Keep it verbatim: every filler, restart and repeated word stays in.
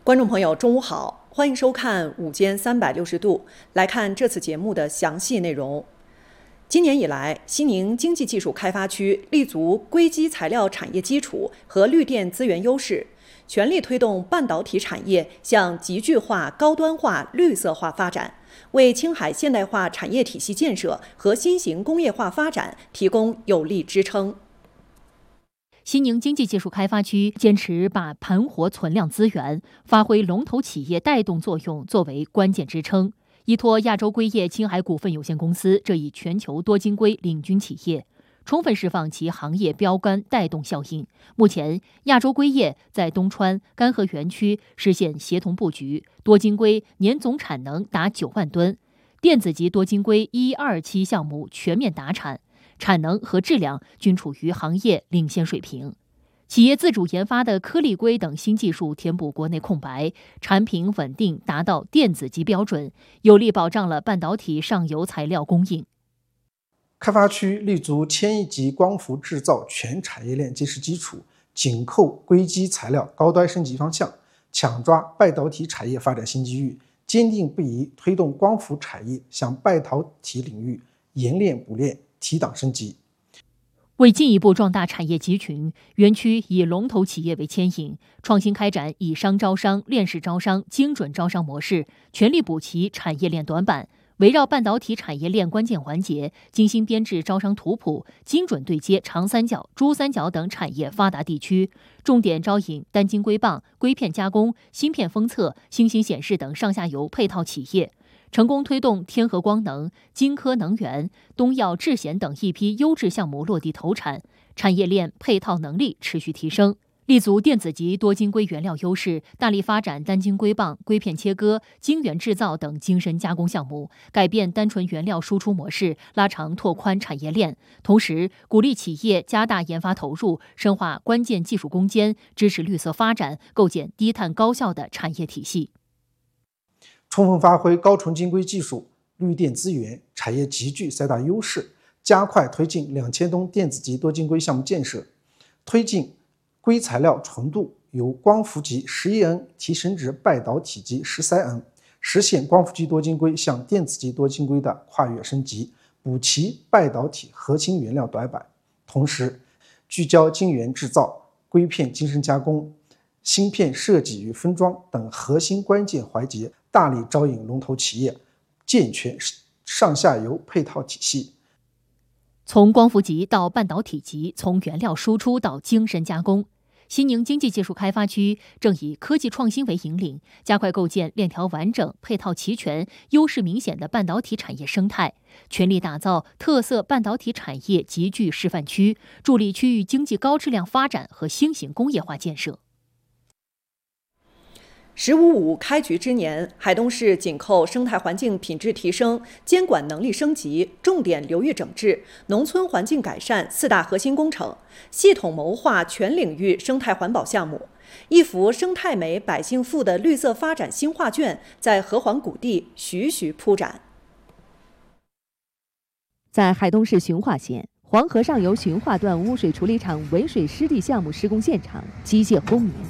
观众朋友，中午好，欢迎收看午间三百六十度。来看这次节目的详细内容。今年以来，西宁经济技术开发区立足硅基材料产业基础和绿电资源优势，全力推动半导体产业向极具化、高端化、绿色化发展，为青海现代化产业体系建设和新型工业化发展提供有力支撑。 西宁经济技术开发区坚持把盘活存量资源，发挥龙头企业带动作用作为关键支撑，依托亚洲硅业青海股份有限公司这一全球多晶硅领军企业，充分释放其行业标杆带动效应。目前，亚洲硅业在东川、甘河园区实现协同布局，多晶硅年总产能达九万吨，电子级多晶硅一、二期项目全面达产。产能和质量均处于行业领先水平，企业自主研发的颗粒硅等新技术填补国内空白，产品稳定达到电子级标准，有力保障了半导体上游材料供应。 开发区立足千亿级光伏制造全产业链基石基础，紧扣硅基材料高端升级方向，抢抓半导体产业发展新机遇，坚定不移推动光伏产业向半导体领域研炼补炼提档升级。 为进一步壮大产业集群，园区以龙头企业为牵引，创新开展以商招商、链式招商、精准招商模式，全力补齐产业链短板，围绕半导体产业链关键环节，精心编制招商图谱，精准对接长三角、珠三角等产业发达地区，重点招引单晶硅棒、硅片加工、芯片封测、新型显示等上下游配套企业，成功推动天合光能、金科能源、东药智显等一批优质项目落地投产，产业链配套能力持续提升。立足电子级多晶硅原料优势，大力发展单晶硅棒、硅片切割、晶圆制造等精深加工项目，改变单纯原料输出模式，拉长拓宽产业链。同时，鼓励企业加大研发投入，深化关键技术攻坚，支持绿色发展，构建低碳高效的产业体系。 充分发挥高纯晶硅技术、绿电资源、产业集聚三大优势，加快推进两千吨电子级多晶硅项目建设，推进硅材料纯度由光伏级十一 N 提升至半导体级十三 N， 实现光伏级多晶硅向电子级多晶硅的跨越升级，补齐半导体核心原料短板。同时，聚焦晶圆制造、硅片精深加工、芯片设计与分装等核心关键环节，大力招引龙头企业，健全上下游配套体系。 从光伏级到半导体级，从原料输出到精深加工，西宁经济技术开发区正以科技创新为引领，加快构建链条完整、配套齐全、优势明显的半导体产业生态，全力打造特色半导体产业集聚示范区，助力区域经济高质量发展和新型工业化建设。 十五五开局之年，海东市紧扣生态环境品质提升、监管能力升级、重点流域整治、农村环境改善四大核心工程，系统谋划全领域生态环保项目，一幅生态美、百姓富的绿色发展新画卷在河湟谷地徐徐铺展。 在海东市循化县黄河上游循化段污水处理厂围水湿地项目施工现场，机械轰鸣，